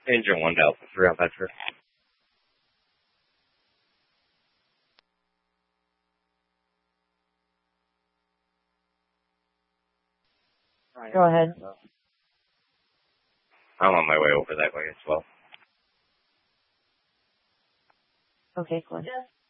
Engine 1 Delta 3 on Bedford. Go ahead. I'm on my way over that way as well. Okay, go ahead.